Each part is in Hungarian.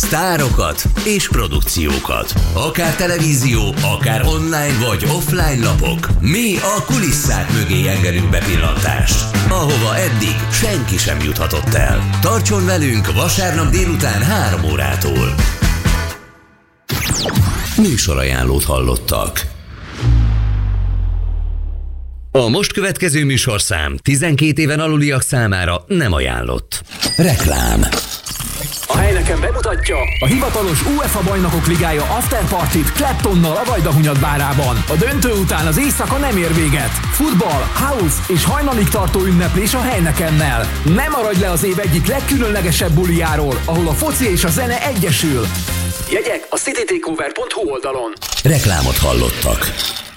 sztárokat és produkciókat. Akár televízió, akár online vagy offline lapok. Mi a kulisszák mögé engedünk bepillantást, ahova eddig senki sem juthatott el. Tartson velünk vasárnap délután 3 órától. Műsorajánlót hallottak. A most következő műsorszám 12 éven aluliak számára nem ajánlott. Reklám. A Heineken bemutatja a hivatalos UEFA Bajnokok Ligája afterpartit Claptonnal a Vajdahunyad bárában. A döntő után az éjszaka nem ér véget. Futball, house és hajnalig tartó ünneplés a Heinekennel. Ne maradj le az év egyik legkülönlegesebb bulijáról, ahol a foci és a zene egyesül. Jegyek a citytakeover.hu oldalon. Reklámot hallottak.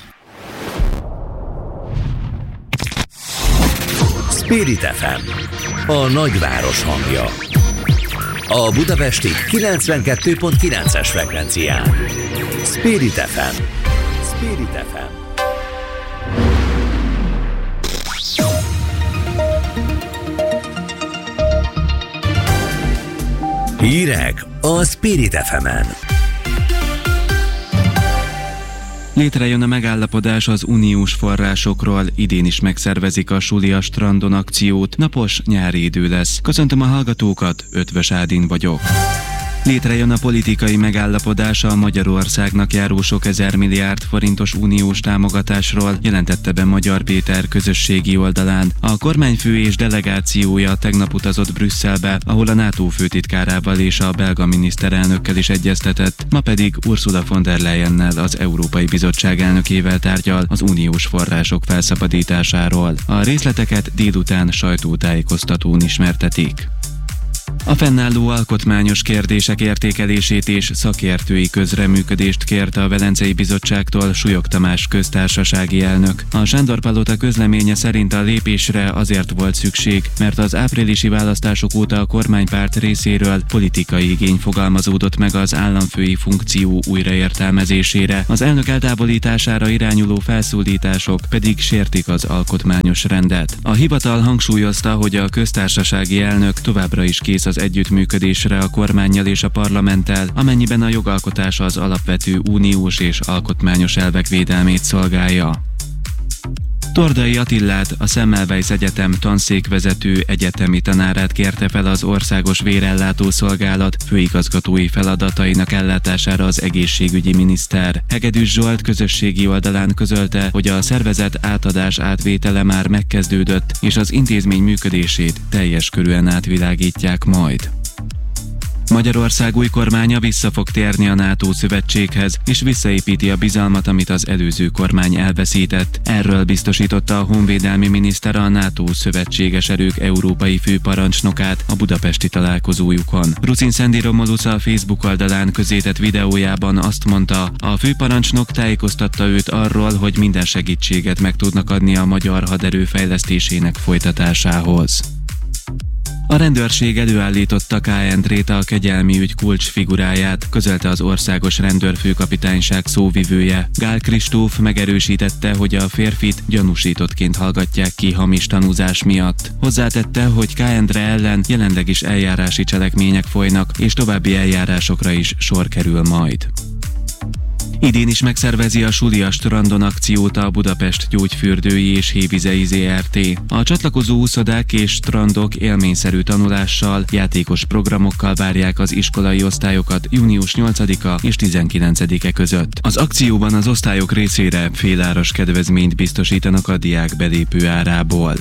Spirit FM, a nagyváros hangja. A budapesti 92.9-es frekvencián. Spirit FM. Spirit FM. Hírek a Spirit FM-en. Létrejön a megállapodás az uniós forrásokról, idén is megszervezik a Suli a strandon akciót, napos nyári idő lesz. Köszöntöm a hallgatókat, Ötvös Ádin vagyok. Létrejön a politikai megállapodása a Magyarországnak járó sok ezer milliárd forintos uniós támogatásról, jelentette be Magyar Péter közösségi oldalán. A kormányfő és delegációja tegnap utazott Brüsszelbe, ahol a NATO főtitkárával és a belga miniszterelnökkel is egyeztetett, ma pedig Ursula von der Leyennel, az Európai Bizottság elnökével tárgyal az uniós források felszabadításáról. A részleteket délután sajtótájékoztatón ismertetik. A fennálló alkotmányos kérdések értékelését és szakértői közreműködést kérte a Velencei Bizottságtól Súlyog Tamás köztársasági elnök. A Sándor-palota közleménye szerint a lépésre azért volt szükség, mert az áprilisi választások óta a kormánypárt részéről politikai igény fogalmazódott meg az államfői funkció újraértelmezésére. Az elnök eltávolítására irányuló felszólítások pedig sértik az alkotmányos rendet. A hivatal hangsúlyozta, hogy a köztársasági elnök továbbra is kész az együttműködésre a kormánnyal és a parlamenttel, amennyiben a jogalkotás az alapvető uniós és alkotmányos elvek védelmét szolgálja. Tordai Attillát, a Semmelweis Egyetem tanszékvezető egyetemi tanárát kérte fel az Országos Vérellátó Szolgálat főigazgatói feladatainak ellátására az egészségügyi miniszter. Hegedűs Zsolt közösségi oldalán közölte, hogy a szervezet átadás átvétele már megkezdődött, és az intézmény működését teljes körűen átvilágítják majd. Magyarország új kormánya vissza fog térni a NATO szövetséghez, és visszaépíti a bizalmat, amit az előző kormány elveszített. Erről biztosította a honvédelmi miniszter a NATO szövetséges erők európai főparancsnokát a budapesti találkozójukon. Ruszin Szendi Romulusz a Facebook oldalán közzétett videójában azt mondta, a főparancsnok tájékoztatta őt arról, hogy minden segítséget meg tudnak adni a magyar haderő fejlesztésének folytatásához. A rendőrség előállította K. Endrét, a kegyelmi ügy kulcsfiguráját, közölte az országos rendőrfőkapitányság szóvivője. Gál Kristóf megerősítette, hogy a férfit gyanúsítottként hallgatják ki hamis tanúzás miatt. Hozzátette, hogy K. Endre ellen jelenleg is eljárási cselekmények folynak, és további eljárásokra is sor kerül majd. Idén is megszervezi a Suli a strandon akciót a Budapest Gyógyfürdői és Hévizei Zrt. A csatlakozó úszodák és strandok élményszerű tanulással, játékos programokkal várják az iskolai osztályokat június 8-a és 19-e között. Az akcióban az osztályok részére féláras kedvezményt biztosítanak a diák belépő árából.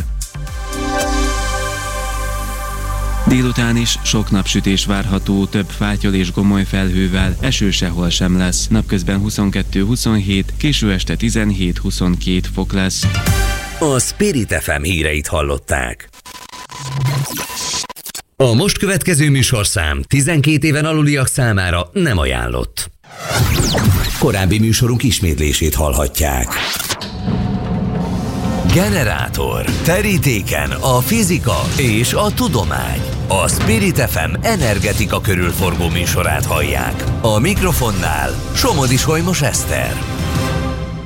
Délután is sok napsütés várható, több fátyol és gomoly felhővel, eső sehol sem lesz. Napközben 22-27, késő este 17-22 fok lesz. A Spirit FM híreit hallották. A most következő műsorszám 12 éven aluliak számára nem ajánlott. Korábbi műsorunk ismétlését hallhatják. Generátor. Terítéken a fizika és a tudomány. A Spirit FM energetika körülforgó műsorát hallják. A mikrofonnál Somodi Solymos Eszter.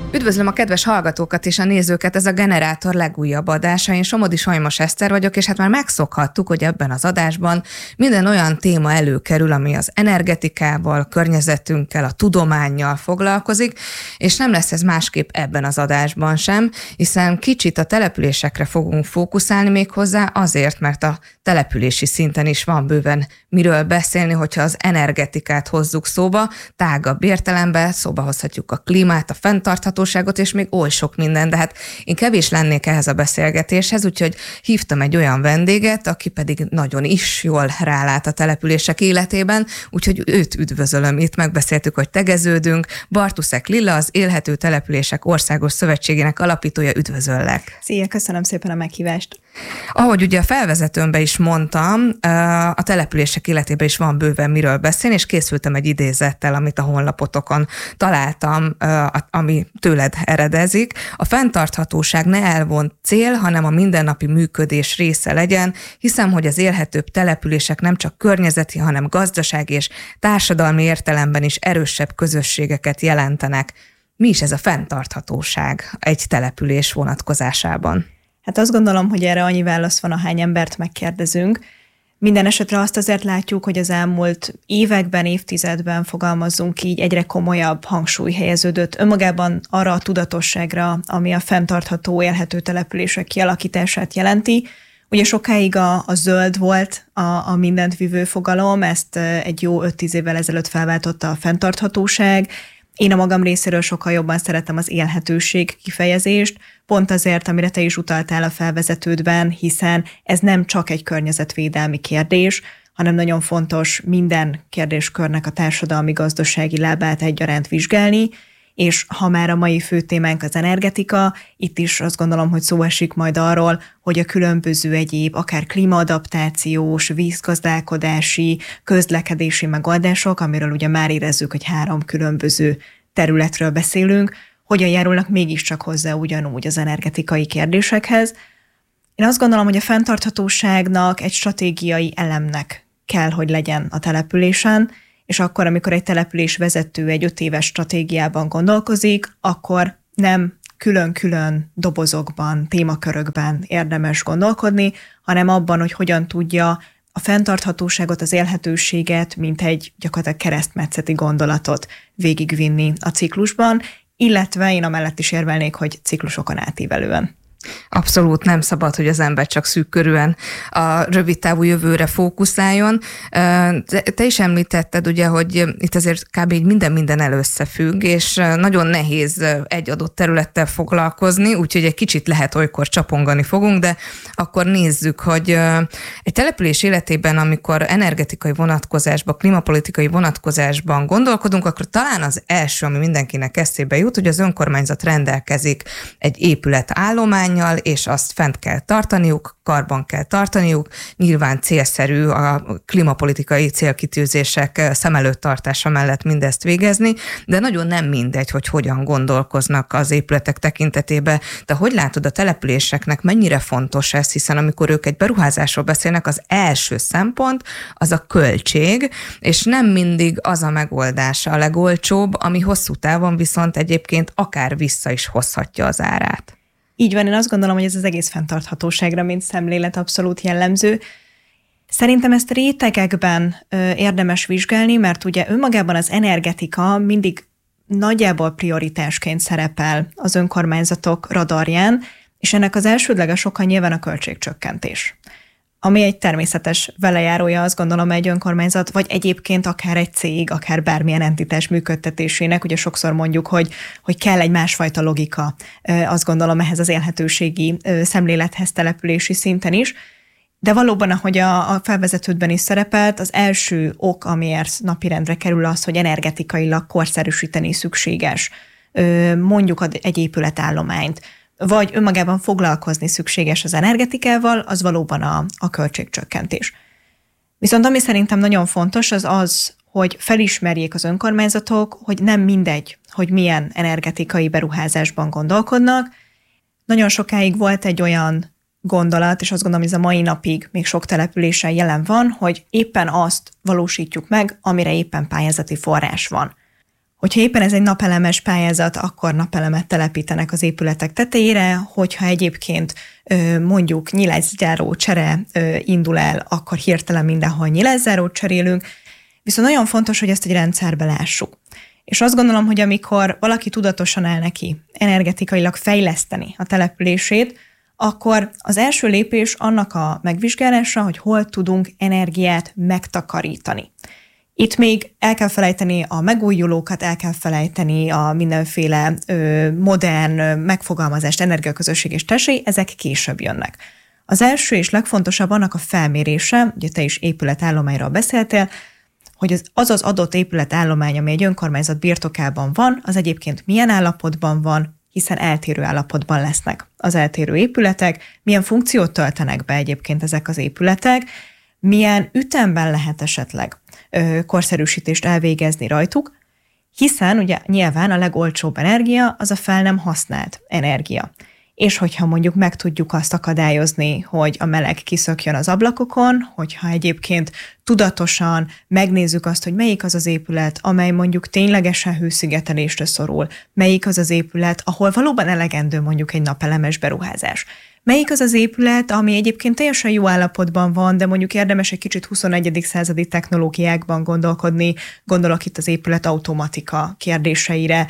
Üdvözlöm a kedves hallgatókat és a nézőket, ez a Generátor legújabb adása. Én Somodi Solymos Eszter vagyok, és hát már megszokhattuk, hogy ebben az adásban minden olyan téma előkerül, ami az energetikával, környezetünkkel, a tudománnyal foglalkozik, és nem lesz ez másképp ebben az adásban sem, hiszen kicsit a településekre fogunk fókuszálni méghozzá azért, mert a települési szinten is van bőven miről beszélni, hogyha az energetikát hozzuk szóba, tágabb értelemben szóba hozhatjuk a klímát, a fenntarthatóságot, és még oly sok minden, de hát én kevés lennék ehhez a beszélgetéshez, úgyhogy hívtam egy olyan vendéget, aki pedig nagyon is jól rálát a települések életében, úgyhogy őt üdvözölöm itt, megbeszéltük, hogy tegeződünk. Bartuszek Lilla, az Élhető Települések Országos Szövetségének alapítója, üdvözöllek. Szia, köszönöm szépen a meghívást. Ahogy ugye a felvezetőmben is mondtam, a települések életében is van bőven miről beszélni, és készültem egy idézettel, amit a honlapotokon találtam, ami tőled eredezik. A fenntarthatóság ne elvont cél, hanem a mindennapi működés része legyen. Hiszem, hogy az élhetőbb települések nem csak környezeti, hanem gazdasági és társadalmi értelemben is erősebb közösségeket jelentenek. Mi is ez a fenntarthatóság egy település vonatkozásában? Hát azt gondolom, hogy erre annyi válasz van, ahány embert megkérdezünk. Minden esetre azt azért látjuk, hogy az elmúlt években, évtizedben, fogalmazzunk így, egyre komolyabb hangsúly helyeződött önmagában arra a tudatosságra, ami a fenntartható, élhető települések kialakítását jelenti. Ugye sokáig a zöld volt a mindent vívő fogalom, ezt egy jó 5-10 évvel ezelőtt felváltotta a fenntarthatóság. Én a magam részéről sokkal jobban szeretem az élhetőség kifejezést, pont azért, amire te is utaltál a felvezetődben, hiszen ez nem csak egy környezetvédelmi kérdés, hanem nagyon fontos minden kérdéskörnek a társadalmi-gazdasági lábát egyaránt vizsgálni, és ha már a mai fő témánk az energetika, itt is azt gondolom, hogy szó esik majd arról, hogy a különböző egyéb, akár klímaadaptációs, vízgazdálkodási, közlekedési megoldások, amiről ugye már érezzük, hogy 3 különböző területről beszélünk, hogyan járulnak mégiscsak hozzá ugyanúgy az energetikai kérdésekhez. Én azt gondolom, hogy a fenntarthatóságnak egy stratégiai elemnek kell, hogy legyen a településen, és akkor, amikor egy település vezető egy 5 éves stratégiában gondolkozik, akkor nem külön-külön dobozokban, témakörökben érdemes gondolkodni, hanem abban, hogy hogyan tudja a fenntarthatóságot, az élhetőséget, mint egy gyakorlatilag keresztmetszeti gondolatot végigvinni a ciklusban, illetve én amellett is érvelnék, hogy ciklusokon átívelően. Abszolút nem szabad, hogy az ember csak szűkkörűen a rövidtávú jövőre fókuszáljon. Te is említetted, ugye, hogy itt azért kb. Minden összefügg, és nagyon nehéz egy adott területtel foglalkozni, úgyhogy egy kicsit lehet olykor csapongani fogunk, de akkor nézzük, hogy egy település életében, amikor energetikai vonatkozásban, klímapolitikai vonatkozásban gondolkodunk, akkor talán az első, ami mindenkinek eszébe jut, hogy az önkormányzat rendelkezik egy épületállományjal, és azt fent kell tartaniuk, karban kell tartaniuk. Nyilván célszerű a klímapolitikai célkitűzések szem előtt tartása mellett mindezt végezni, de nagyon nem mindegy, hogy hogyan gondolkoznak az épületek tekintetében. De hogy látod, a településeknek mennyire fontos ez, hiszen amikor ők egy beruházásról beszélnek, az első szempont az a költség, és nem mindig az a megoldás a legolcsóbb, ami hosszú távon viszont egyébként akár vissza is hozhatja az árát. Így van, én azt gondolom, hogy ez az egész fenntarthatóságra, mint szemlélet abszolút jellemző. Szerintem ezt rétegekben érdemes vizsgálni, mert ugye önmagában az energetika mindig nagyjából prioritásként szerepel az önkormányzatok radarján, és ennek az elsődleges oka nyilván a költségcsökkentés. Ami egy természetes velejárója, azt gondolom, egy önkormányzat, vagy egyébként akár egy cég, akár bármilyen entitás működtetésének. Ugye sokszor mondjuk, hogy kell egy másfajta logika, azt gondolom, ehhez az élhetőségi szemlélethez települési szinten is. De valóban, ahogy a felvezetődben is szerepelt, az első ok, amiért napirendre kerül az, hogy energetikailag korszerűsíteni szükséges, mondjuk egy épületállományt, vagy önmagában foglalkozni szükséges az energetikával, az valóban a költségcsökkentés. Viszont ami szerintem nagyon fontos, az, hogy felismerjék az önkormányzatok, hogy nem mindegy, hogy milyen energetikai beruházásban gondolkodnak. Nagyon sokáig volt egy olyan gondolat, és azt gondolom, hogy ez a mai napig még sok településen jelen van, hogy éppen azt valósítjuk meg, amire éppen pályázati forrás van. Hogyha éppen ez egy napelemes pályázat, akkor napelemet telepítenek az épületek tetejére, hogyha egyébként mondjuk nyilászgyáró csere indul el, akkor hirtelen mindenhol nyilászgyárót cserélünk. Viszont nagyon fontos, hogy ezt egy rendszerbe lássuk. És azt gondolom, hogy amikor valaki tudatosan áll neki energetikailag fejleszteni a települését, akkor az első lépés annak a megvizsgálása, hogy hol tudunk energiát megtakarítani. Itt még el kell felejteni a megújulókat, el kell felejteni a mindenféle modern megfogalmazást, energiaközösség és tessély, ezek később jönnek. Az első és legfontosabb annak a felmérése, ugye te is épületállományról beszéltél, hogy az adott épületállomány, ami egy önkormányzat birtokában van, az egyébként milyen állapotban van, hiszen eltérő állapotban lesznek az eltérő épületek, milyen funkciót töltenek be egyébként ezek az épületek, milyen ütemben lehet esetleg korszerűsítést elvégezni rajtuk, hiszen ugye nyilván a legolcsóbb energia az a fel nem használt energia. És hogyha mondjuk meg tudjuk azt akadályozni, hogy a meleg kiszökjön az ablakokon, hogyha egyébként tudatosan megnézzük azt, hogy melyik az az épület, amely mondjuk ténylegesen hőszigetelésre szorul, melyik az az épület, ahol valóban elegendő mondjuk egy napelemes beruházás. Melyik az az épület, ami egyébként teljesen jó állapotban van, de mondjuk érdemes egy kicsit 21. századi technológiákban gondolkodni, gondolok itt az épület automatika kérdéseire,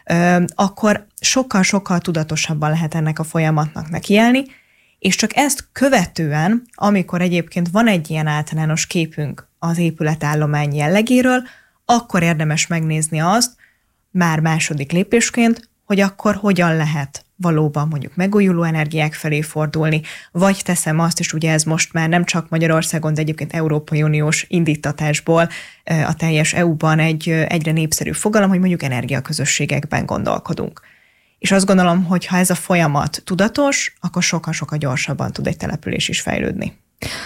akkor sokkal-sokkal tudatosabban lehet ennek a folyamatnak nekiállni, és csak ezt követően, amikor egyébként van egy ilyen általános képünk az épületállomány jellegéről, akkor érdemes megnézni azt, már második lépésként, hogy akkor hogyan lehet valóban mondjuk megújuló energiák felé fordulni, vagy teszem azt, és ugye ez most már nem csak Magyarországon, de egyébként Európai Uniós indítatásból a teljes EU-ban egy egyre népszerű fogalom, hogy mondjuk energiaközösségekben gondolkodunk. És azt gondolom, hogy ha ez a folyamat tudatos, akkor sokkal-sokkal gyorsabban tud egy település is fejlődni.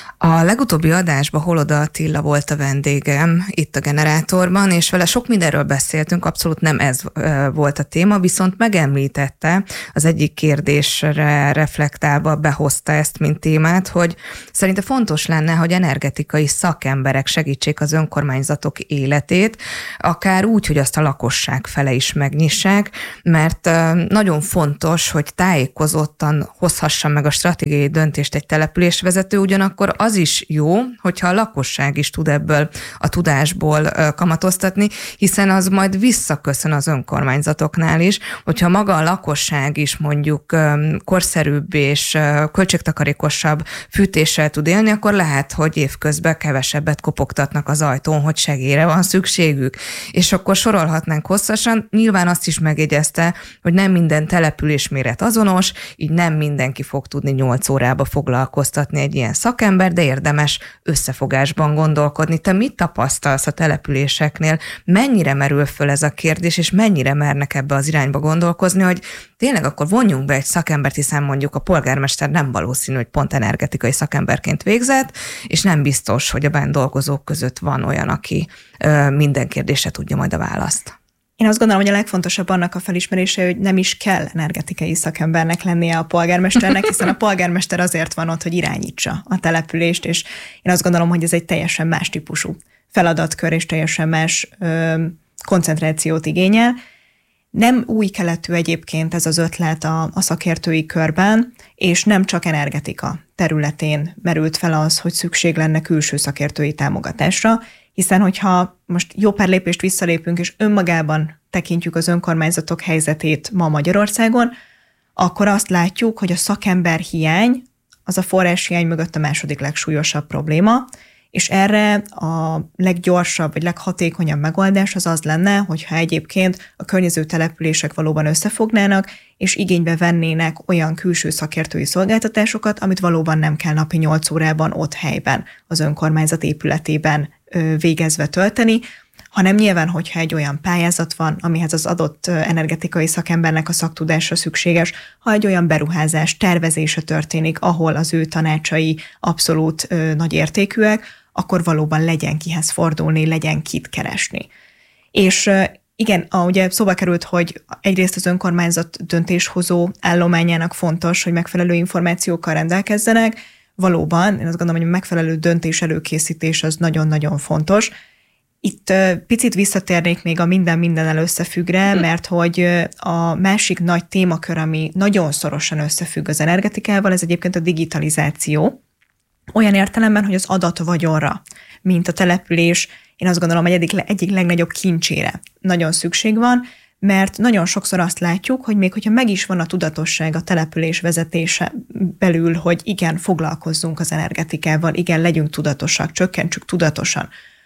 A legutóbbi adásban Holoda Attila volt a vendégem itt a Generátorban, és vele sok mindenről beszéltünk, abszolút nem ez volt a téma, viszont megemlítette, az egyik kérdésre reflektálva behozta ezt, mint témát, hogy szerinte fontos lenne, hogy energetikai szakemberek segítsék az önkormányzatok életét, akár úgy, hogy azt a lakosság fele is megnyissák, mert nagyon fontos, hogy tájékozottan hozhassa meg a stratégiai döntést egy településvezető, ugyanakkor az is jó, hogyha a lakosság is tud ebből a tudásból kamatoztatni, hiszen az majd visszaköszön az önkormányzatoknál is, hogyha maga a lakosság is mondjuk korszerűbb és költségtakarékosabb fűtéssel tud élni, akkor lehet, hogy évközben kevesebbet kopogtatnak az ajtón, hogy segélyre van szükségük. És akkor sorolhatnánk hosszasan. Nyilván azt is megjegyezte, hogy nem minden településméret azonos, így nem mindenki fog tudni 8 órába foglalkoztatni egy ilyen szakember, de érdemes összefogásban gondolkodni. Te mit tapasztalsz a településeknél? Mennyire merül föl ez a kérdés, és mennyire mernek ebbe az irányba gondolkozni, hogy tényleg akkor vonjunk be egy szakembert, hiszen mondjuk a polgármester nem valószínű, hogy pont energetikai szakemberként végzett, és nem biztos, hogy a bent dolgozók között van olyan, aki minden kérdésre tudja majd a választ. Én azt gondolom, hogy a legfontosabb annak a felismerése, hogy nem is kell energetikai szakembernek lennie a polgármesternek, hiszen a polgármester azért van ott, hogy irányítsa a települést, és én azt gondolom, hogy ez egy teljesen más típusú feladatkör, és teljesen más koncentrációt igényel. Nem új keletű egyébként ez az ötlet a szakértői körben, és nem csak energetika területén merült fel az, hogy szükség lenne külső szakértői támogatásra, hiszen hogyha most jó pár lépést visszalépünk, és önmagában tekintjük az önkormányzatok helyzetét ma Magyarországon, akkor azt látjuk, hogy a szakemberhiány az a forráshiány mögött a második legsúlyosabb probléma, és erre a leggyorsabb vagy leghatékonyabb megoldás az lenne, hogyha egyébként a környező települések valóban összefognának, és igénybe vennének olyan külső szakértői szolgáltatásokat, amit valóban nem kell napi 8 órában ott helyben, az önkormányzat épületében végezve tölteni, hanem nyilván, hogyha egy olyan pályázat van, amihez az adott energetikai szakembernek a szaktudása szükséges, ha egy olyan beruházás tervezése történik, ahol az ő tanácsai abszolút nagy értékűek, akkor valóban legyen kihez fordulni, legyen kit keresni. És igen, ugye szóba került, hogy egyrészt az önkormányzat döntéshozó állományának fontos, hogy megfelelő információkkal rendelkezzenek. Valóban, én azt gondolom, hogy a megfelelő döntés előkészítés az nagyon-nagyon fontos. Itt picit visszatérnék még a minden összefüggre, mert hogy a másik nagy témakör, ami nagyon szorosan összefügg az energetikával, ez egyébként a digitalizáció. Olyan értelemben, hogy az adatvagyonra, mint a település, én azt gondolom, hogy egyik legnagyobb kincsére nagyon szükség van, mert nagyon sokszor azt látjuk, hogy még hogyha meg is van a tudatosság a település vezetése belül, hogy igen, foglalkozzunk az energetikával, igen, legyünk tudatosak, csökkentsük tudatosan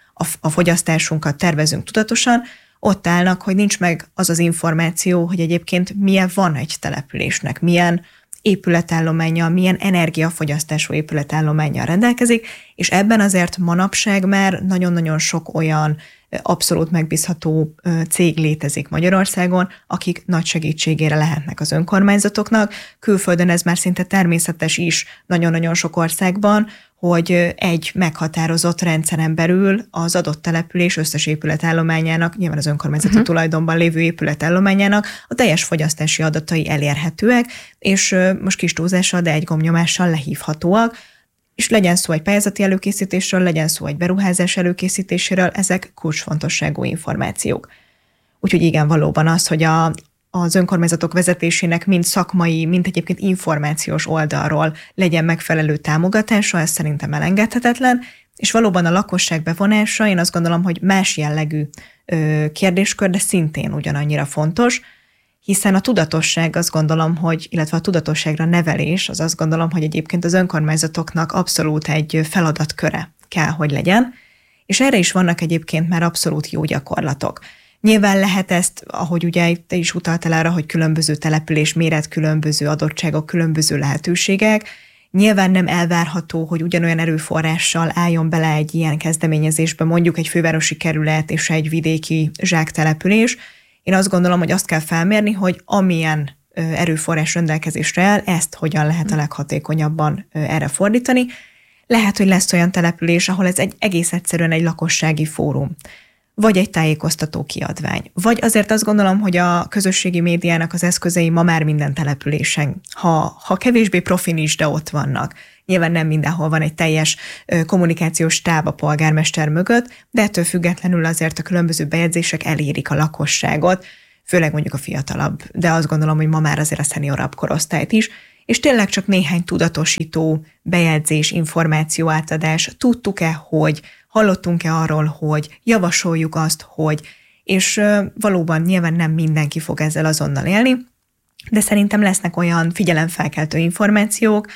a fogyasztásunkat, tervezünk tudatosan, ott állnak, hogy nincs meg az az információ, hogy egyébként milyen van egy településnek, milyen épületállománya, milyen energiafogyasztású épületállománnyal rendelkezik, és ebben azért manapság már nagyon-nagyon sok olyan abszolút megbízható cég létezik Magyarországon, akik nagy segítségére lehetnek az önkormányzatoknak. Külföldön ez már szinte természetes is nagyon-nagyon sok országban, hogy egy meghatározott rendszeren belül az adott település összes épületállományának, nyilván az önkormányzati tulajdonban lévő épületállományának a teljes fogyasztási adatai elérhetőek, és most kis túlzással, de egy gombnyomással lehívhatóak, és legyen szó egy pályázati előkészítésről, legyen szó egy beruházás előkészítéséről, ezek kulcsfontosságú információk. Úgyhogy igen, valóban az, hogy az önkormányzatok vezetésének mind szakmai, mind egyébként információs oldalról legyen megfelelő támogatása, ez szerintem elengedhetetlen, és valóban a lakosság bevonása, én azt gondolom, hogy más jellegű kérdéskör, de szintén ugyanannyira fontos, hiszen a tudatosság azt gondolom, hogy, illetve a tudatosságra nevelés, az azt gondolom, hogy egyébként az önkormányzatoknak abszolút egy feladatköre kell, hogy legyen, és erre is vannak egyébként már abszolút jó gyakorlatok. Nyilván lehet ezt, ahogy ugye te is utaltál arra, hogy különböző település méret, különböző adottságok, különböző lehetőségek. Nyilván nem elvárható, hogy ugyanolyan erőforrással álljon bele egy ilyen kezdeményezésbe, mondjuk egy fővárosi kerület és egy vidéki zsáktelepülés. Én azt gondolom, hogy azt kell felmérni, hogy amilyen erőforrás rendelkezésre áll, ezt hogyan lehet a leghatékonyabban erre fordítani. Lehet, hogy lesz olyan település, ahol ez egész egyszerűen egy lakossági fórum, vagy egy tájékoztató kiadvány. Vagy azért azt gondolom, hogy a közösségi médiának az eszközei ma már minden településen, ha kevésbé profin is, de ott vannak. Nyilván nem mindenhol van egy teljes kommunikációs stáb a polgármester mögött, de ettől függetlenül azért a különböző bejegyzések elérik a lakosságot, főleg mondjuk a fiatalabb, de azt gondolom, hogy ma már azért a szeniorabb korosztályt is, és tényleg csak néhány tudatosító bejegyzés, információ átadás, tudtuk-e, hogy, hallottunk-e arról, hogy, javasoljuk azt, hogy, és valóban nyilván nem mindenki fog ezzel azonnal élni, de szerintem lesznek olyan figyelemfelkeltő információk,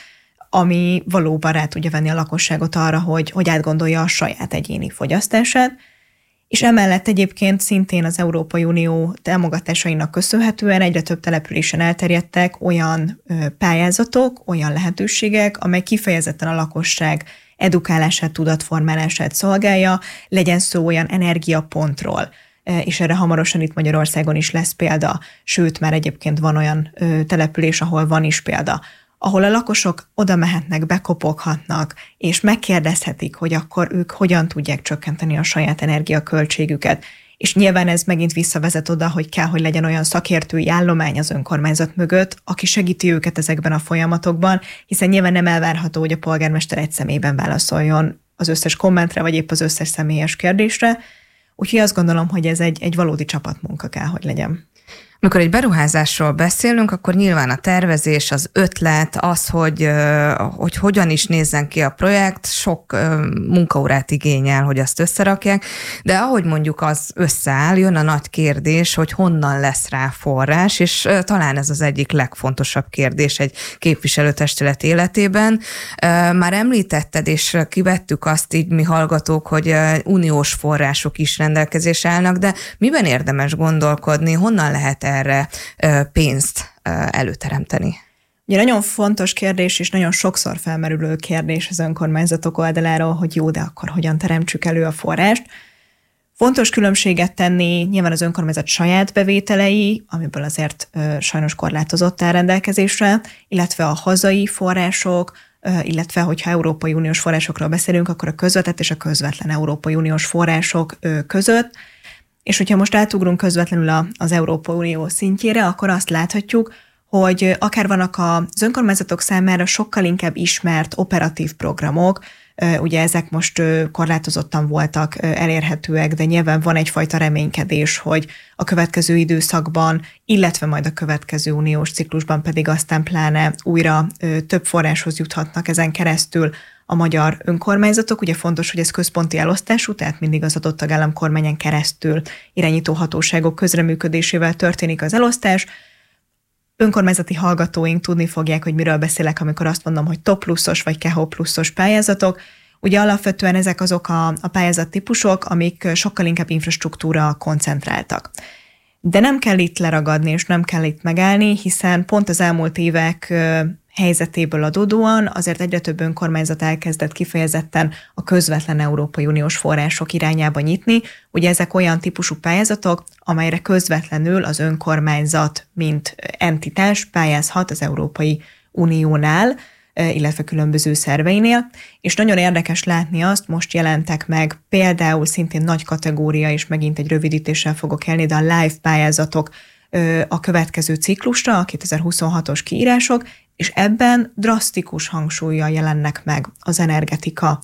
ami valóban rá tudja venni a lakosságot arra, hogy átgondolja a saját egyéni fogyasztását, és emellett egyébként szintén az Európai Unió támogatásainak köszönhetően egyre több településen elterjedtek olyan pályázatok, olyan lehetőségek, amely kifejezetten a lakosság edukálását, tudatformálását szolgálja, legyen szó olyan energiapontról, és erre hamarosan itt Magyarországon is lesz példa, sőt, már egyébként van olyan település, ahol van is példa, ahol a lakosok oda mehetnek, bekopoghatnak, és megkérdezhetik, hogy akkor ők hogyan tudják csökkenteni a saját energiaköltségüket. És nyilván ez megint visszavezet oda, hogy kell, hogy legyen olyan szakértői állomány az önkormányzat mögött, aki segíti őket ezekben a folyamatokban, hiszen nyilván nem elvárható, hogy a polgármester egy személyben válaszoljon az összes kommentre, vagy épp az összes személyes kérdésre. Úgyhogy azt gondolom, hogy ez egy valódi csapatmunka kell, hogy legyen. Amikor egy beruházásról beszélünk, akkor nyilván a tervezés, az ötlet, az, hogy hogyan is nézzen ki a projekt, sok munkaórát igényel, hogy azt összerakják, de ahogy mondjuk az összeáll, jön a nagy kérdés, hogy honnan lesz rá forrás, és talán ez az egyik legfontosabb kérdés egy képviselőtestület életében. Már említetted, és kivettük azt így mi hallgatók, hogy uniós források is rendelkezésre állnak, de miben érdemes gondolkodni, honnan lehet erre pénzt előteremteni? Ugye nagyon fontos kérdés, és nagyon sokszor felmerülő kérdés az önkormányzatok oldaláról, hogy jó, de akkor hogyan teremtsük elő a forrást. Fontos különbséget tenni nyilván az önkormányzat saját bevételei, amiből azért sajnos korlátozott áll rendelkezésre, illetve a hazai források, illetve hogyha Európai Uniós forrásokról beszélünk, akkor a közvetett és a közvetlen Európai Uniós források között. És hogyha most átugrunk közvetlenül az Európai Unió szintjére, akkor azt láthatjuk, hogy akár vannak az önkormányzatok számára sokkal inkább ismert operatív programok, Ugye ezek most korlátozottan voltak elérhetőek, de nyilván van egyfajta reménykedés, hogy a következő időszakban, illetve majd a következő uniós ciklusban pedig aztán pláne újra több forráshoz juthatnak ezen keresztül a magyar önkormányzatok. Ugye fontos, hogy ez központi elosztású, tehát mindig az adott tagállam kormányon keresztül irányító hatóságok közreműködésével történik az elosztás. Önkormányzati hallgatóink tudni fogják, hogy miről beszélek, amikor azt mondom, hogy top pluszos vagy KEHO pluszos pályázatok. Ugye alapvetően ezek azok a pályázattípusok, amik sokkal inkább infrastruktúra koncentráltak. De nem kell itt leragadni, és nem kell itt megállni, hiszen pont az elmúlt évek helyzetéből adódóan azért egyre több önkormányzat elkezdett kifejezetten a közvetlen Európai Uniós források irányába nyitni. Ugye ezek olyan típusú pályázatok, amelyre közvetlenül az önkormányzat, mint entitás pályázhat az Európai Uniónál, illetve különböző szerveinél, és nagyon érdekes látni azt, most jelentek meg például szintén nagy kategória, és megint egy rövidítéssel fogok élni, de a live pályázatok a következő ciklusra, a 2026-os kiírások, és ebben drasztikus hangsúllyal jelennek meg az energetika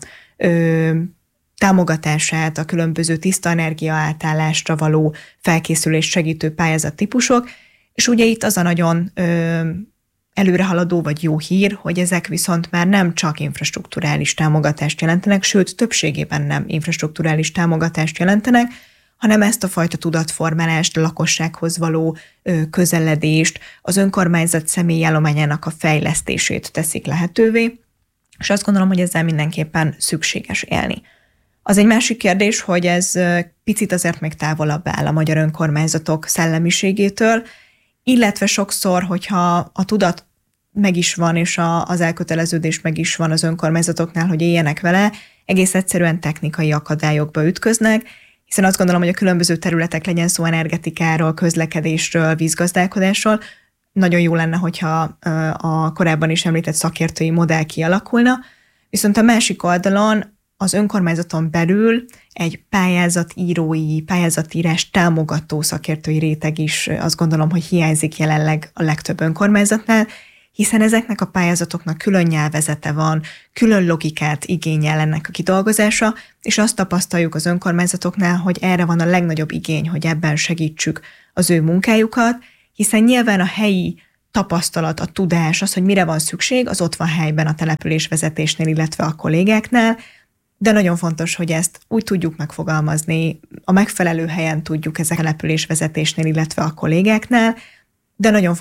támogatását, a különböző tiszta energia átállásra való felkészülést segítő pályázattípusok, és ugye itt az a nagyon előrehaladó vagy jó hír, hogy ezek viszont már nem csak infrastrukturális támogatást jelentenek, sőt, többségében nem infrastrukturális támogatást jelentenek, hanem ezt a fajta tudatformálást, a lakossághoz való közeledést, az önkormányzat személyállományának a fejlesztését teszik lehetővé, és azt gondolom, hogy ezzel mindenképpen szükséges élni. Az egy másik kérdés, hogy ez picit azért még távolabb áll a magyar önkormányzatok szellemiségétől, illetve sokszor, hogyha a tudat meg is van, és az elköteleződés meg is van az önkormányzatoknál, hogy éljenek vele, egész egyszerűen technikai akadályokba ütköznek, hiszen azt gondolom, hogy a különböző területek, legyen szó energetikáról, közlekedésről, vízgazdálkodásról, nagyon jó lenne, hogyha a korábban is említett szakértői modell kialakulna, viszont a másik oldalon az önkormányzaton belül egy pályázatírói, pályázatírás támogató szakértői réteg is azt gondolom, hogy hiányzik jelenleg a legtöbb önkormányzatnál, hiszen ezeknek a pályázatoknak külön nyelvezete van, külön logikát igényel ennek a kidolgozása, és azt tapasztaljuk az önkormányzatoknál, hogy erre van a legnagyobb igény, hogy ebben segítsük az ő munkájukat, hiszen nyilván a helyi tapasztalat, a tudás, az, hogy mire van szükség, az ott van helyben a településvezetésnél, illetve a kollégáknál, de nagyon fontos, hogy ezt úgy tudjuk megfogalmazni, a megfelelő helyen tudjuk ezek a településvezetésnél, illetve a kollégáknál, de nagyon